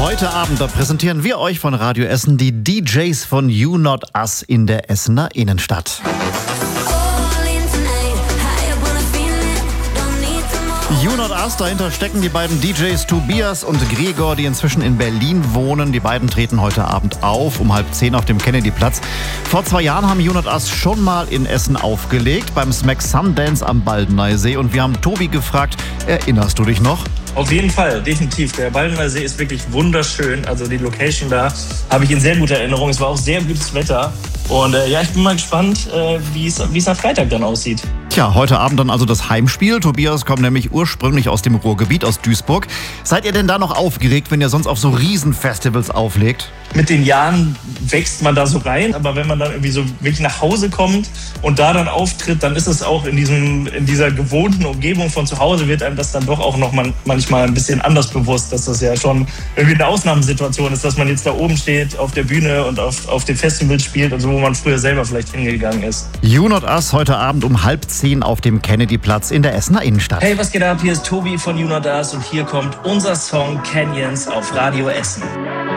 Heute Abend, da präsentieren wir euch von Radio Essen die DJs von You Not Us in der Essener Innenstadt. You Not Us, dahinter stecken die beiden DJs Tobias und Gregor, die inzwischen in Berlin wohnen. Die beiden treten heute Abend auf, um 9:30 auf dem Kennedyplatz. Vor 2 Jahren haben You Not Us schon mal in Essen aufgelegt, beim Smack Sundance am Baldeneysee. Und wir haben Tobi gefragt, erinnerst du dich noch? Auf jeden Fall, definitiv. Der Baldeneysee ist wirklich wunderschön. Also die Location da habe ich in sehr guter Erinnerung. Es war auch sehr gutes Wetter. Und ich bin mal gespannt, wie es am Freitag dann aussieht. Tja, heute Abend dann also das Heimspiel. Tobias kommt nämlich ursprünglich aus dem Ruhrgebiet, aus Duisburg. Seid ihr denn da noch aufgeregt, wenn ihr sonst auf so Riesenfestivals auflegt? Mit den Jahren wächst man da so rein, aber wenn man dann irgendwie so wirklich nach Hause kommt und da dann auftritt, dann ist es auch in dieser gewohnten Umgebung von zu Hause, wird einem das dann doch auch noch manchmal ein bisschen anders bewusst, dass das ja schon irgendwie eine Ausnahmesituation ist, dass man jetzt da oben steht auf der Bühne und auf den Festivals spielt und so, wo man früher selber vielleicht hingegangen ist. You Not Us heute Abend um 9:30 auf dem Kennedyplatz in der Essener Innenstadt. Hey, was geht ab? Hier ist Tobi von You Not Us und hier kommt unser Song Canyons auf Radio Essen.